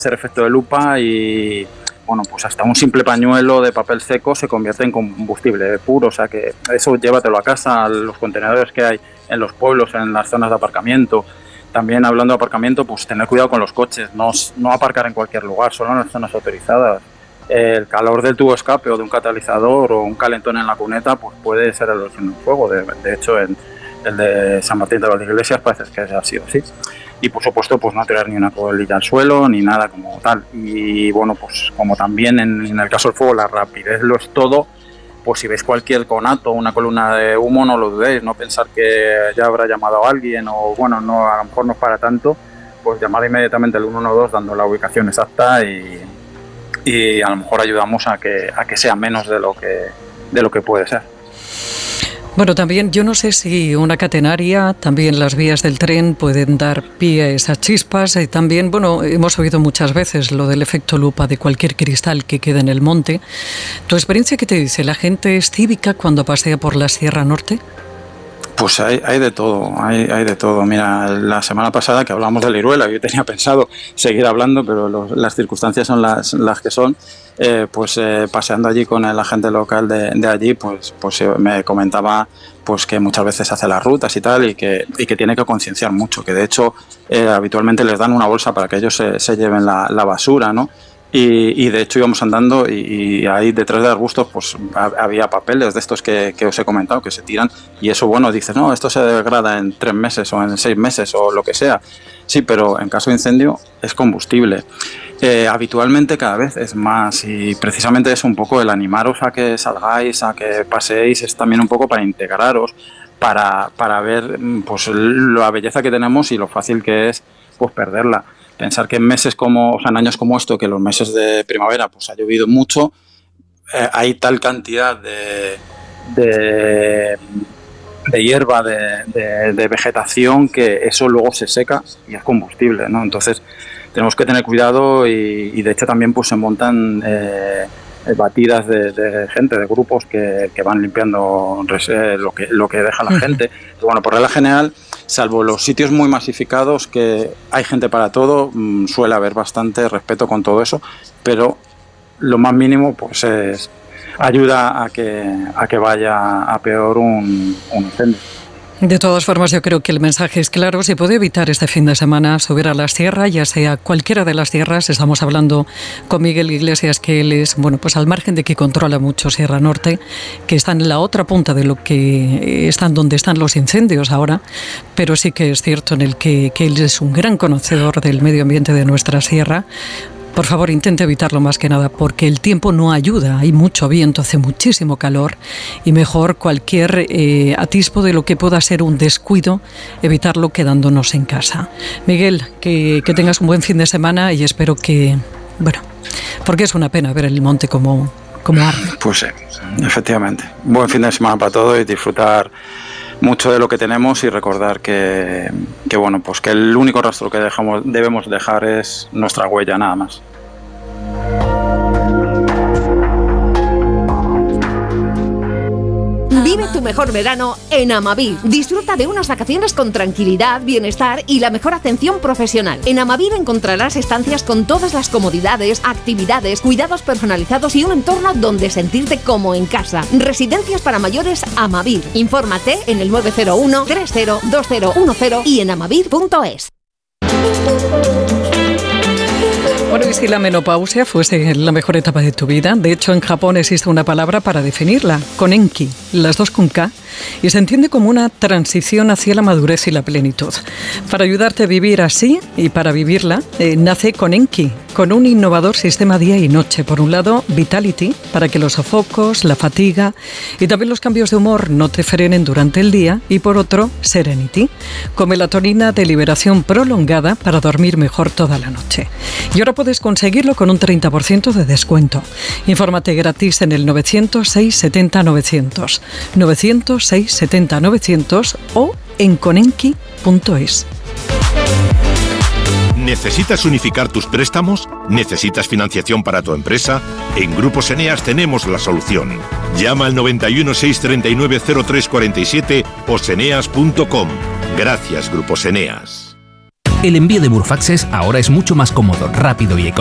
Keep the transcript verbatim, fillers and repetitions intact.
hacer efecto de lupa y, bueno, pues hasta un simple pañuelo de papel seco se convierte en combustible puro. O sea que eso llévatelo a casa, los contenedores que hay en los pueblos, en las zonas de aparcamiento. También hablando de aparcamiento, pues tener cuidado con los coches, no, no aparcar en cualquier lugar, solo en las zonas autorizadas. El calor del tubo escape o de un catalizador o un calentón en la cuneta pues puede ser el origen de un fuego. De, de hecho, en el de San Martín de Valdeiglesias parece que ha sido así. Y por supuesto, pues no tirar ni una colilla al suelo ni nada como tal. Y bueno, pues como también en, en el caso del fuego la rapidez lo es todo, pues si veis cualquier conato, una columna de humo, no lo dudéis, no pensar que ya habrá llamado a alguien o bueno, no, a lo mejor no es para tanto, pues llamad inmediatamente al uno uno dos dando la ubicación exacta y y a lo mejor ayudamos a que a que sea menos de lo que de lo que puede ser. Bueno, también yo no sé si una catenaria, también las vías del tren pueden dar pie a esas chispas. Y también, bueno, hemos oído muchas veces lo del efecto lupa de cualquier cristal que quede en el monte. ¿Tu experiencia qué te dice? ¿La gente es cívica cuando pasea por la Sierra Norte? Pues hay, hay de todo, hay, hay de todo. Mira, la semana pasada que hablamos de la Iruela, yo tenía pensado seguir hablando, pero los, las circunstancias son las, las que son. Eh, pues eh, paseando allí con el agente local de, de allí, pues, pues me comentaba pues que muchas veces hace las rutas y tal, y que, y que tiene que concienciar mucho, que de hecho eh, habitualmente les dan una bolsa para que ellos se, se lleven la, la basura, ¿no? Y, y de hecho íbamos andando y, y ahí detrás de arbustos pues había papeles de estos que, que os he comentado que se tiran y eso, bueno, dices, no, esto se degrada en tres meses o en seis meses o lo que sea. Sí, pero en caso de incendio es combustible. Eh, habitualmente cada vez es más y precisamente es un poco el animaros a que salgáis, a que paseéis, es también un poco para integraros, para, para ver pues la belleza que tenemos y lo fácil que es pues perderla. Pensar que en meses como, o sea, en años como esto, que los meses de primavera pues ha llovido mucho, eh, hay tal cantidad de, de, de hierba, de, de, de vegetación, que eso luego se seca y es combustible, ¿no? Entonces tenemos que tener cuidado y, y de hecho también pues se montan eh, batidas de, de gente, de grupos que, que van limpiando eh, lo que lo que deja la gente. Pero bueno, por regla general, salvo los sitios muy masificados que hay gente para todo, mmm, suele haber bastante respeto con todo eso, pero lo más mínimo pues es ayuda a que a que vaya a peor un, un incendio. De todas formas, yo creo que el mensaje es claro. Se puede evitar este fin de semana subir a la sierra, ya sea cualquiera de las sierras. Estamos hablando con Miguel Iglesias, que él es, bueno, pues al margen de que controla mucho Sierra Norte, que está en la otra punta de lo que están donde están los incendios ahora, pero sí que es cierto en el que, que él es un gran conocedor del medio ambiente de nuestra sierra. Por favor, intente evitarlo más que nada, porque el tiempo no ayuda. Hay mucho viento, hace muchísimo calor y mejor cualquier eh, atisbo de lo que pueda ser un descuido, evitarlo quedándonos en casa. Miguel, que, que tengas un buen fin de semana y espero que, bueno, porque es una pena ver el monte como, como arde. Pues sí, efectivamente. Buen fin de semana para todos y disfrutar mucho de lo que tenemos y recordar que, que bueno, pues que el único rastro que dejamos, debemos dejar es nuestra huella, nada más. Vive tu mejor verano en Amavir. Disfruta de unas vacaciones con tranquilidad, bienestar y la mejor atención profesional. En Amavir encontrarás estancias con todas las comodidades, actividades, cuidados personalizados y un entorno donde sentirte como en casa. Residencias para mayores Amavir. Infórmate en el nueve cero uno, tres cero, dos cero uno cero y en amavir punto es. Bueno, y si la menopausia fuese la mejor etapa de tu vida, de hecho en Japón existe una palabra para definirla, konenki, las dos con K, y se entiende como una transición hacia la madurez y la plenitud. Para ayudarte a vivir así y para vivirla, eh, nace Konenki, con un innovador sistema día y noche. Por un lado, Vitality, para que los sofocos, la fatiga y también los cambios de humor no te frenen durante el día, y por otro, Serenity, con melatonina de liberación prolongada para dormir mejor toda la noche. Y ahora puedes conseguirlo con un treinta por ciento de descuento. Infórmate gratis en el novecientos seis setenta novecientos, novecientos seis setenta novecientos o en konenki punto es. ¿Necesitas unificar tus préstamos? ¿Necesitas financiación para tu empresa? En Grupos Eneas tenemos la solución. Llama al noventa y uno, seiscientos treinta y nueve, cero tres cuarenta y siete o seneas punto com. Gracias, Grupos Eneas. El envío de burofaxes ahora es mucho más cómodo, rápido y económico.